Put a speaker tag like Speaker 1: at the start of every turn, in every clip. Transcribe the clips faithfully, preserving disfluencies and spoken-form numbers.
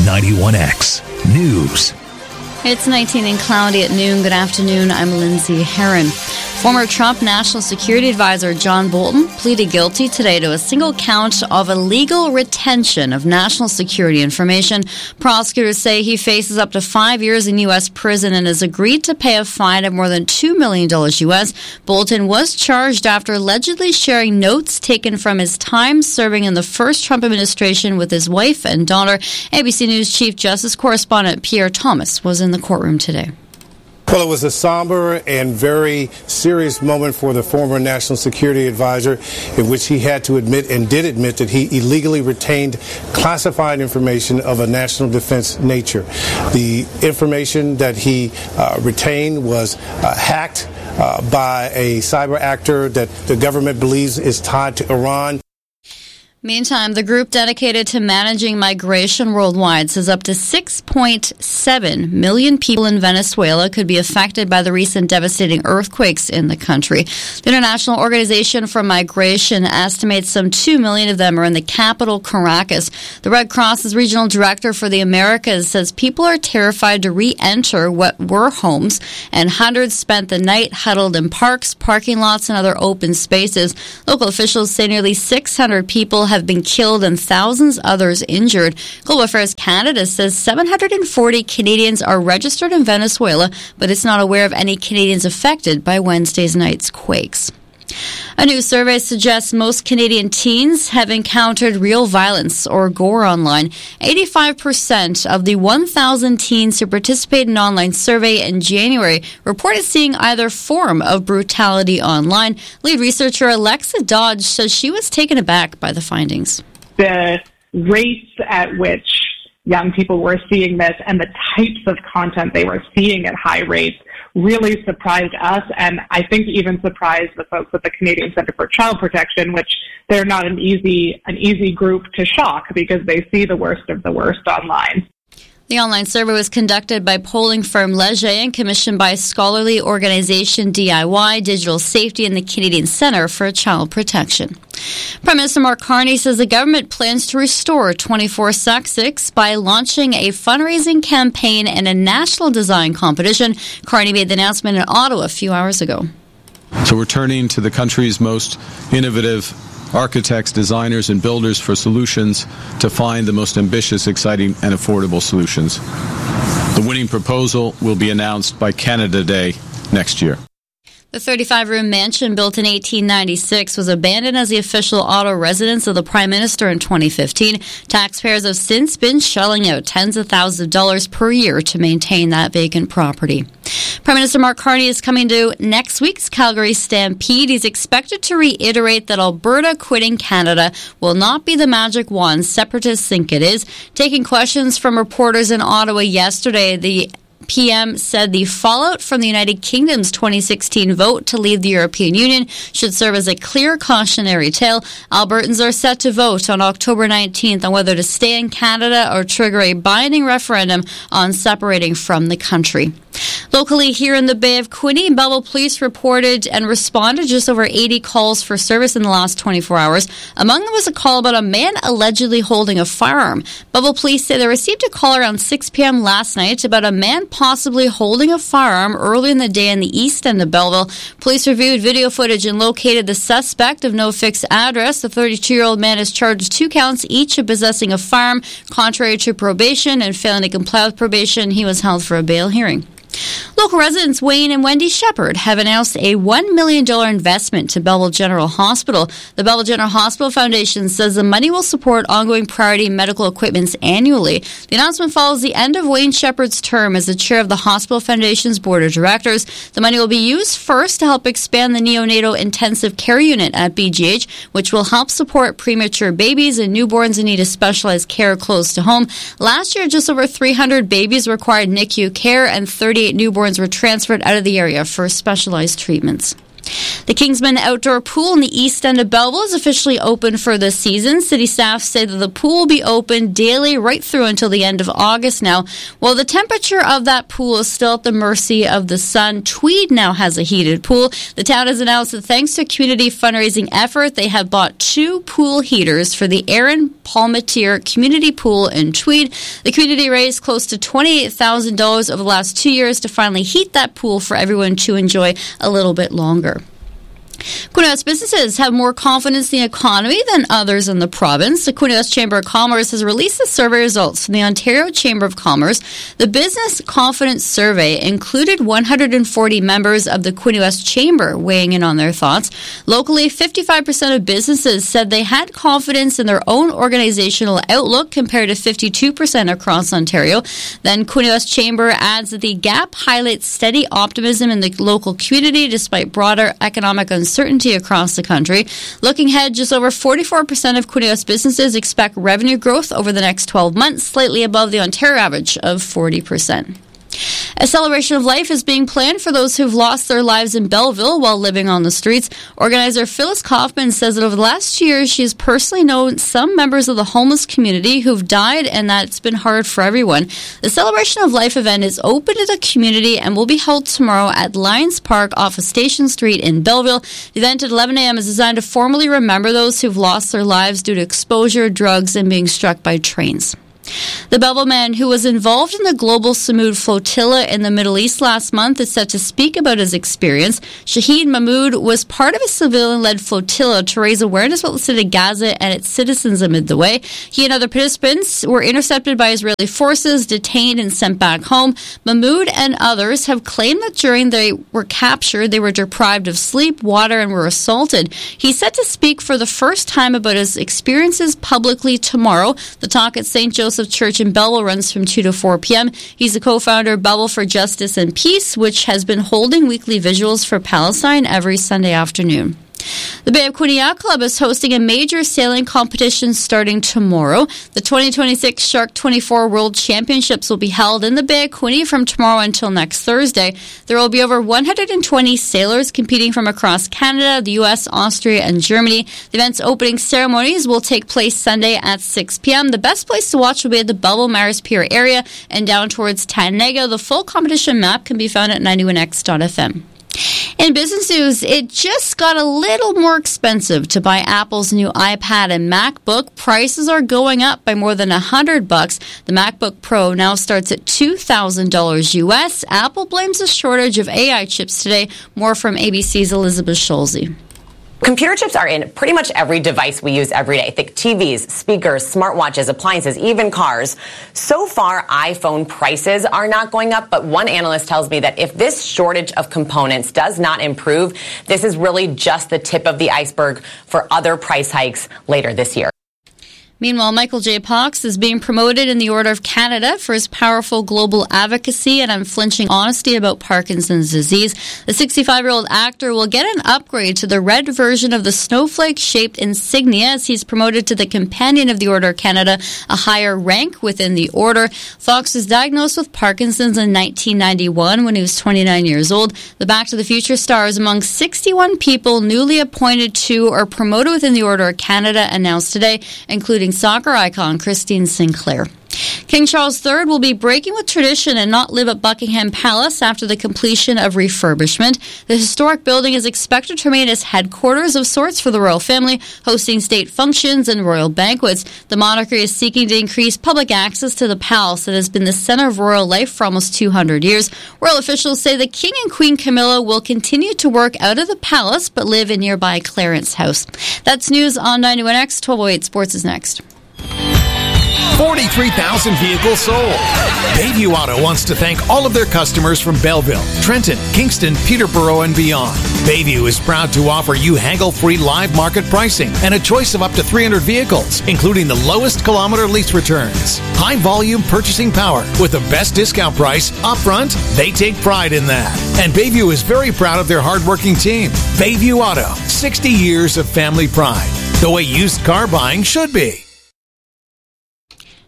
Speaker 1: ninety-one X News.
Speaker 2: It's nineteen and cloudy at noon. Good afternoon. I'm Lindsay Herron. Former Trump National Security Advisor John Bolton pleaded guilty today to a single count of illegal retention of national security information. Prosecutors say he faces up to five years in U S prison and has agreed to pay a fine of more than two million dollars U S. Bolton was charged after allegedly sharing notes taken from his time serving in the first Trump administration with his wife and daughter. A B C News Chief Justice Correspondent Pierre Thomas was in the courtroom today.
Speaker 3: Well, it was a somber and very serious moment for the former National Security Advisor, in which he had to admit and did admit that he illegally retained classified information of a national defense nature. The information that he uh, retained was uh, hacked uh, by a cyber actor that the government believes is tied to Iran.
Speaker 2: Meantime, the group dedicated to managing migration worldwide says up to six point seven million people in Venezuela could be affected by the recent devastating earthquakes in the country. The International Organization for Migration estimates some two million of them are in the capital, Caracas. The Red Cross's regional director for the Americas says people are terrified to re-enter what were homes, and hundreds spent the night huddled in parks, parking lots, and other open spaces. Local officials say nearly six hundred people have have been killed and thousands others injured. Global Affairs Canada says seven hundred forty Canadians are registered in Venezuela, but it's not aware of any Canadians affected by Wednesday's night's quakes. A new survey suggests most Canadian teens have encountered real violence or gore online. eighty-five percent of the one thousand teens who participated in an online survey in January reported seeing either form of brutality online. Lead researcher Alexa Dodge says she was taken aback by the findings.
Speaker 4: The rates at which young people were seeing this and the types of content they were seeing at high rates really surprised us, and I think even surprised the folks at the Canadian Centre for Child Protection, which they're not an easy an easy group to shock because they see the worst of the worst online.
Speaker 2: The online survey was conducted by polling firm Leger and commissioned by scholarly organization D I Y, Digital Safety, and the Canadian Centre for Child Protection. Prime Minister Mark Carney says the government plans to restore twenty-four Sussex by launching a fundraising campaign and a national design competition. Carney made the announcement in Ottawa a few hours ago.
Speaker 5: So we're turning to the country's most innovative architects, designers, and builders for solutions to find the most ambitious, exciting, and affordable solutions. The winning proposal will be announced by Canada Day next year.
Speaker 2: The thirty-five room mansion built in eighteen ninety-six was abandoned as the official Ottawa residence of the Prime Minister in twenty fifteen. Taxpayers have since been shelling out tens of thousands of dollars per year to maintain that vacant property. Prime Minister Mark Carney is coming to next week's Calgary Stampede. He's expected to reiterate that Alberta quitting Canada will not be the magic wand separatists think it is. Taking questions from reporters in Ottawa yesterday, the P M said the fallout from the United Kingdom's twenty sixteen vote to leave the European Union should serve as a clear cautionary tale. Albertans are set to vote on October nineteenth on whether to stay in Canada or trigger a binding referendum on separating from the country. Locally here in the Bay of Quinte, Belleville Police reported and responded just over eighty calls for service in the last twenty-four hours. Among them was a call about a man allegedly holding a firearm. Belleville Police say they received a call around six p.m. last night about a man possibly holding a firearm early in the day in the east end of Belleville. Police reviewed video footage and located the suspect of no fixed address. The thirty-two-year-old man is charged with two counts each of possessing a firearm contrary to probation and failing to comply with probation. He was held for a bail hearing. Local residents Wayne and Wendy Shepherd have announced a one million dollars investment to Belleville General Hospital. The Belleville General Hospital Foundation says the money will support ongoing priority medical equipments annually. The announcement follows the end of Wayne Shepherd's term as the chair of the Hospital Foundation's Board of Directors. The money will be used first to help expand the neonatal intensive care unit at B G H, which will help support premature babies and newborns in need of specialized care close to home. Last year, just over three hundred babies required N I C U care and thirty-eight newborns were transferred out of the area for specialized treatments. The Kingsman Outdoor Pool in the east end of Belleville is officially open for the season. City staff say that the pool will be open daily right through until the end of August now. While the temperature of that pool is still at the mercy of the sun, Tweed now has a heated pool. The town has announced that thanks to a community fundraising effort, they have bought two pool heaters for the Aaron Palmetier Community Pool in Tweed. The community raised close to twenty-eight thousand dollars over the last two years to finally heat that pool for everyone to enjoy a little bit longer. Queen West businesses have more confidence in the economy than others in the province. The Queen West Chamber of Commerce has released the survey results from the Ontario Chamber of Commerce. The Business Confidence Survey included one hundred forty members of the Queen West Chamber weighing in on their thoughts. Locally, fifty-five percent of businesses said they had confidence in their own organizational outlook compared to fifty-two percent across Ontario. Then Queen West Chamber adds that the gap highlights steady optimism in the local community despite broader economic uncertainty. uncertainty across the country. Looking ahead, just over forty-four percent of Queen West businesses expect revenue growth over the next twelve months, slightly above the Ontario average of forty percent. A celebration of life is being planned for those who've lost their lives in Belleville while living on the streets. Organizer Phyllis Kaufman says that over the last two years, she has personally known some members of the homeless community who've died, and that it's been hard for everyone. The Celebration of Life event is open to the community and will be held tomorrow at Lions Park off of Station Street in Belleville. The event at eleven a.m. is designed to formally remember those who've lost their lives due to exposure, drugs, and being struck by trains. The Belleville man who was involved in the global Samud flotilla in the Middle East last month is set to speak about his experience. Shahid Mahmoud was part of a civilian-led flotilla to raise awareness about the city of Gaza and its citizens amid the way. He and other participants were intercepted by Israeli forces, detained and sent back home. Mahmoud and others have claimed that during they were captured, they were deprived of sleep, water, and were assaulted. He's set to speak for the first time about his experiences publicly tomorrow. The talk at Saint Joseph Church in Belleville runs from two to four p.m. He's the co-founder of Belleville for Justice and Peace, which has been holding weekly visuals for Palestine every Sunday afternoon. The Bay of Quinte Yacht Club is hosting a major sailing competition starting tomorrow. The twenty twenty-six Shark twenty-four World Championships will be held in the Bay of Quinte from tomorrow until next Thursday. There will be over one hundred twenty sailors competing from across Canada, the U S, Austria, and Germany. The event's opening ceremonies will take place Sunday at six p.m. The best place to watch will be at the Belleville Maris Pier area and down towards Tanega. The full competition map can be found at ninety-one x dot f m. In business news, it just got a little more expensive to buy Apple's new iPad and MacBook. Prices are going up by more than one hundred bucks. The MacBook Pro now starts at two thousand dollars U S. Apple blames a shortage of A I chips today. More from A B C's Elizabeth Scholze.
Speaker 6: Computer chips are in pretty much every device we use every day. Think T Vs, speakers, smartwatches, appliances, even cars. So far, iPhone prices are not going up, but one analyst tells me that if this shortage of components does not improve, this is really just the tip of the iceberg for other price hikes later this year.
Speaker 2: Meanwhile, Michael J. Fox is being promoted in the Order of Canada for his powerful global advocacy and unflinching honesty about Parkinson's disease. The sixty-five-year-old actor will get an upgrade to the red version of the snowflake-shaped insignia as he's promoted to the Companion of the Order of Canada, a higher rank within the order. Fox was diagnosed with Parkinson's in nineteen ninety-one when he was twenty-nine years old. The Back to the Future star is among sixty-one people newly appointed to or promoted within the Order of Canada announced today, including soccer icon Christine Sinclair. King Charles the Third will be breaking with tradition and not live at Buckingham Palace after the completion of refurbishment. The historic building is expected to remain as headquarters of sorts for the royal family, hosting state functions and royal banquets. The monarchy is seeking to increase public access to the palace that has been the center of royal life for almost two hundred years. Royal officials say the King and Queen Camilla will continue to work out of the palace but live in nearby Clarence House. That's news on ninety-one X. twelve oh eight Sports is next.
Speaker 1: forty-three thousand vehicles sold. Bayview Auto wants to thank all of their customers from Belleville, Trenton, Kingston, Peterborough, and beyond. Bayview is proud to offer you haggle-free live market pricing and a choice of up to three hundred vehicles, including the lowest kilometer lease returns. High-volume purchasing power with the best discount price upfront. They take pride in that. And Bayview is very proud of their hardworking team. Bayview Auto, sixty years of family pride. The way used car buying should be.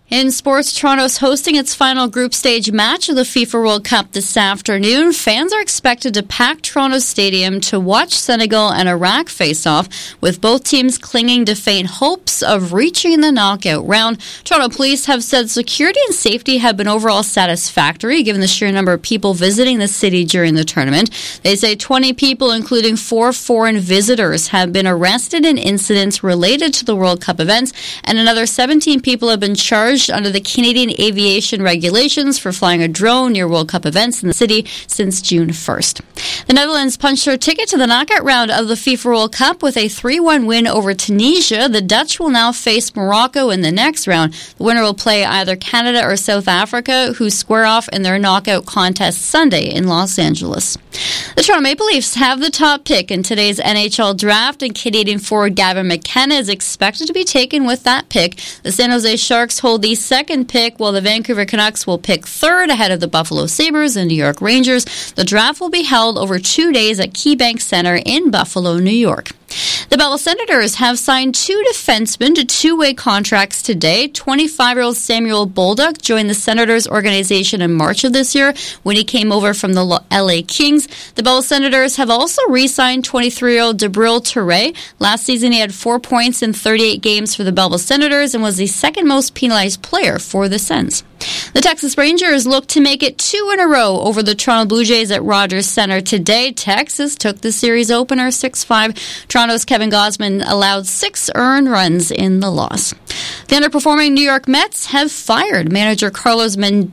Speaker 2: In sports, Toronto's hosting its final group stage match of the FIFA World Cup this afternoon. Fans are expected to pack Toronto Stadium to watch Senegal and Iraq face off, with both teams clinging to faint hopes of reaching the knockout round. Toronto police have said security and safety have been overall satisfactory, given the sheer number of people visiting the city during the tournament. They say twenty people, including four foreign visitors, have been arrested in incidents related to the World Cup events, and another seventeen people have been charged under the Canadian aviation regulations for flying a drone near World Cup events in the city since June first. The Netherlands punched their ticket to the knockout round of the FIFA World Cup with a three one win over Tunisia. The Dutch will now face Morocco in the next round. The winner will play either Canada or South Africa, who square off in their knockout contest Sunday in Los Angeles. The Toronto Maple Leafs have the top pick in today's N H L draft, and Canadian forward Gavin McKenna is expected to be taken with that pick. The San Jose Sharks hold the second pick, while the Vancouver Canucks will pick third ahead of the Buffalo Sabres and New York Rangers. The draft will be held over two days at KeyBank Center in Buffalo, New York. The Belleville Senators have signed two defensemen to two-way contracts today. twenty-five-year-old Samuel Bolduc joined the Senators organization in March of this year when he came over from the L A Kings. The Belleville Senators have also re-signed twenty-three-year-old Debril Touré. Last season, he had four points in thirty-eight games for the Belleville Senators and was the second most penalized player for the Sens. The Texas Rangers look to make it two in a row over the Toronto Blue Jays at Rogers Center today. Texas took the series opener six five. Toronto's Kevin Gausman allowed six earned runs in the loss. The underperforming New York Mets have fired manager Carlos Mendoza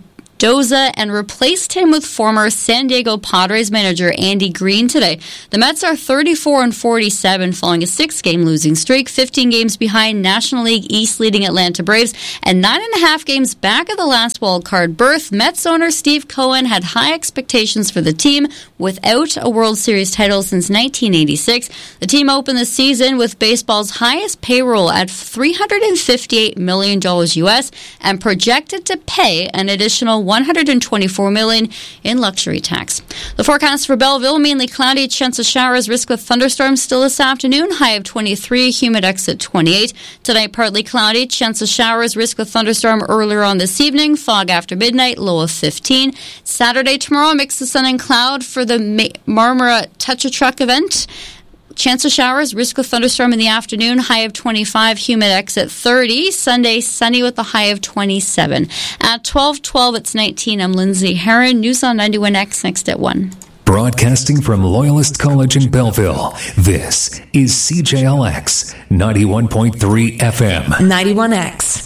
Speaker 2: and replaced him with former San Diego Padres manager Andy Green today. The Mets are thirty-four and forty-seven following a six-game losing streak, fifteen games behind National League East leading Atlanta Braves, and nine and a half games back of the last wild-card berth. Mets owner Steve Cohen had high expectations for the team without a World Series title since nineteen eighty-six. The team opened the season with baseball's highest payroll at three hundred fifty-eight million dollars U S and projected to pay an additional one hundred twenty-four million dollars in luxury tax. The forecast for Belleville: mainly cloudy, chance of showers, risk of thunderstorms still this afternoon, high of twenty-three, humidex at twenty-eight. Tonight, partly cloudy, chance of showers, risk of thunderstorm earlier on this evening, fog after midnight, low of fifteen. Saturday, tomorrow, mix of sun and cloud for the Marmara Touch a Truck event. Chance of showers, risk of thunderstorm in the afternoon, high of twenty-five, humidex at thirty. Sunday, sunny with a high of twenty-seven. At twelve twelve, it's nineteen. I'm Lindsay Heron. News on ninety-one X next at one.
Speaker 7: Broadcasting from Loyalist College in Belleville, this is C J L X ninety-one point three F M.
Speaker 8: ninety-one X.